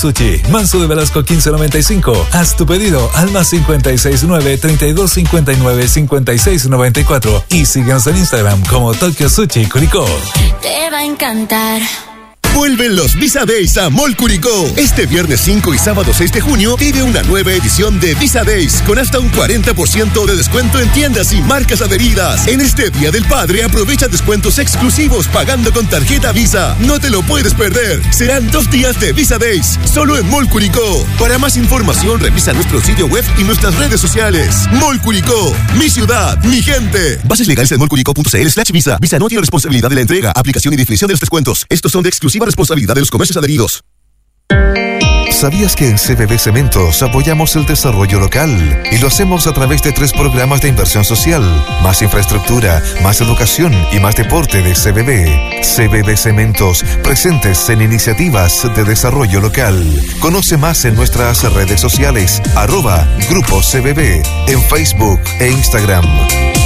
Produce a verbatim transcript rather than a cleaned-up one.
Sushi, Manso de Velasco quince noventa y cinco. Haz tu pedido al más cincuenta y seis nueve, treinta y dos cincuenta y nueve, cincuenta y seis noventa y cuatro y síguenos en Instagram como Tokyo Sushi Curicó. Te va a encantar. Vuelven los Visa Days a Mall Curicó. Este viernes cinco y sábado seis de junio vive una nueva edición de Visa Days con hasta un cuarenta por ciento de descuento en tiendas y marcas adheridas. En este Día del Padre aprovecha descuentos exclusivos pagando con tarjeta Visa. No te lo puedes perder. Serán dos días de Visa Days solo en Mall Curicó. Para más información revisa nuestro sitio web y nuestras redes sociales. Mall Curicó, mi ciudad, mi gente. Bases legales en mallcuricó.cl slash Visa. Visa no tiene responsabilidad de la entrega, aplicación y definición de los descuentos. Estos son de exclusiva responsabilidad de los comercios adheridos. ¿Sabías que en C V B Cementos apoyamos el desarrollo local? Y lo hacemos a través de tres programas de inversión social, más infraestructura, más educación y más deporte de C V B. C V B Cementos, presentes en iniciativas de desarrollo local. Conoce más en nuestras redes sociales, arroba Grupo C V B, en Facebook e Instagram.